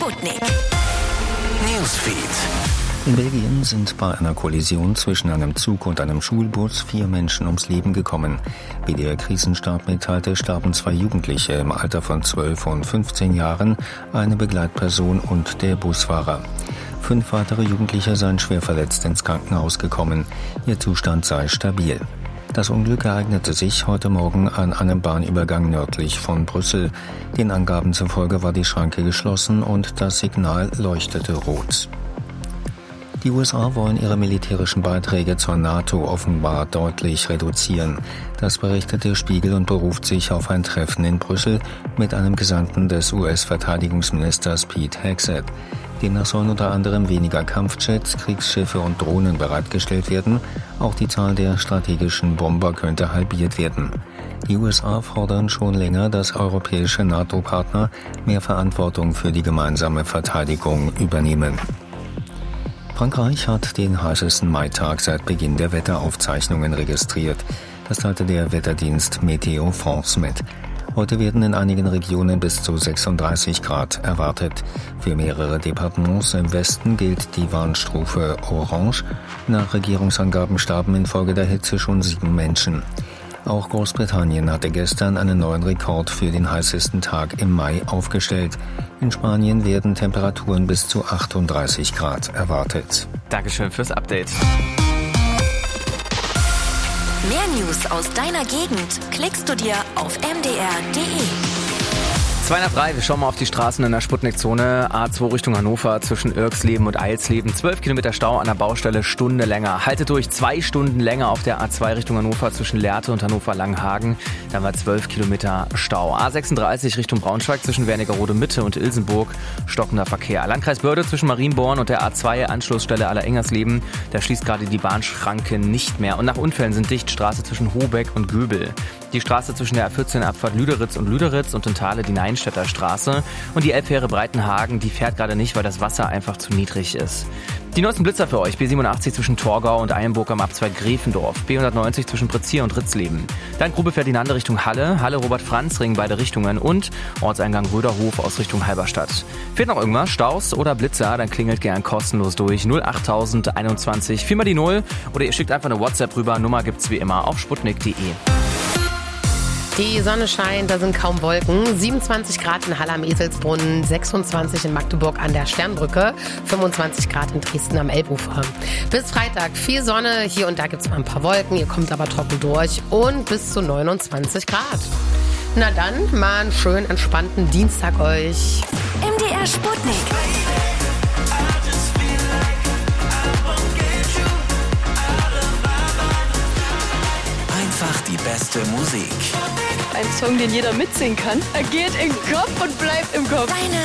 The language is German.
Sputnik. Newsfeed. In Belgien sind bei einer Kollision zwischen einem Zug und einem Schulbus 4 Menschen ums Leben gekommen. Wie der Krisenstab mitteilte, starben 2 Jugendliche im Alter von 12 und 15 Jahren, eine Begleitperson und der Busfahrer. 5 weitere Jugendliche seien schwer verletzt ins Krankenhaus gekommen. Ihr Zustand sei stabil. Das Unglück ereignete sich heute Morgen an einem Bahnübergang nördlich von Brüssel. Den Angaben zufolge war die Schranke geschlossen und das Signal leuchtete rot. Die USA wollen ihre militärischen Beiträge zur NATO offenbar deutlich reduzieren. Das berichtet der Spiegel und beruft sich auf ein Treffen in Brüssel mit einem Gesandten des US-Verteidigungsministers Pete Hegseth. Demnach sollen unter anderem weniger Kampfjets, Kriegsschiffe und Drohnen bereitgestellt werden. Auch die Zahl der strategischen Bomber könnte halbiert werden. Die USA fordern schon länger, dass europäische NATO-Partner mehr Verantwortung für die gemeinsame Verteidigung übernehmen. Frankreich hat den heißesten Maitag seit Beginn der Wetteraufzeichnungen registriert. Das teilte der Wetterdienst Météo France mit. Heute werden in einigen Regionen bis zu 36 Grad erwartet. Für mehrere Departements im Westen gilt die Warnstufe Orange. Nach Regierungsangaben starben infolge der Hitze schon 7 Menschen. Auch Großbritannien hatte gestern einen neuen Rekord für den heißesten Tag im Mai aufgestellt. In Spanien werden Temperaturen bis zu 38 Grad erwartet. Dankeschön fürs Update. Mehr News aus deiner Gegend klickst du dir auf mdr.de. 2:03, wir schauen mal auf die Straßen in der Sputnik-Zone. A2 Richtung Hannover zwischen Irxleben und Eilsleben. 12 Kilometer Stau an der Baustelle, Stunde länger. Haltet durch, 2 Stunden länger auf der A2 Richtung Hannover zwischen Lehrte und Hannover-Langenhagen. Da war 12 Kilometer Stau. A36 Richtung Braunschweig zwischen Wernigerode Mitte und Ilsenburg. Stockender Verkehr. Landkreis Börde zwischen Marienborn und der A2 Anschlussstelle Allerengersleben. Da schließt gerade die Bahnschranke nicht mehr. Und nach Unfällen sind dicht Straße zwischen Hobeck und Göbel. Die Straße zwischen der A14 Abfahrt Lüderitz und in Thale die Neinstädter Straße. Und die Elbfähre Breitenhagen, die fährt gerade nicht, weil das Wasser einfach zu niedrig ist. Die neuesten Blitzer für euch. B87 zwischen Torgau und Eilenburg am Abzweig Gräfendorf. B190 zwischen Pritzir und Ritzleben. Dann Grube Ferdinande Richtung Halle. Halle Robert-Franz-Ring beide Richtungen. Und Ortseingang Röderhof aus Richtung Halberstadt. Fehlt noch irgendwas? Staus oder Blitzer? Dann klingelt gern kostenlos durch. 08021 4 mal die 0. Oder ihr schickt einfach eine WhatsApp rüber. Nummer gibt's wie immer auf sputnik.de. Die Sonne scheint, da sind kaum Wolken. 27 Grad in Halle am Eselsbrunnen, 26 in Magdeburg an der Sternbrücke, 25 Grad in Dresden am Elbufer. Bis Freitag viel Sonne, hier und da gibt es mal ein paar Wolken, ihr kommt aber trocken durch und bis zu 29 Grad. Na dann, mal einen schönen, entspannten Dienstag euch. MDR Sputnik. Einfach die beste Musik. Ein Song, den jeder mitsingen kann. Er geht in den Kopf und bleibt im Kopf. Deine